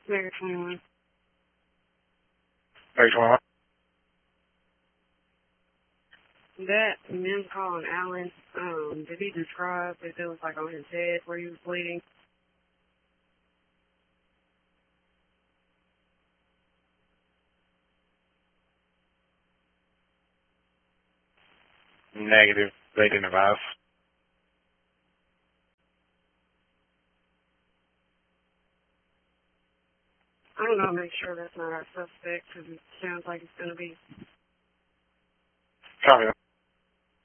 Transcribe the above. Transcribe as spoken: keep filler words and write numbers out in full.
Mega twenty-one. Mega twenty-one. That men calling Alan, um, did he describe if it was like on his head where he was bleeding? Negative. They didn't advise. I don't know, make sure that's not our suspect because it sounds like it's going to be. Copy.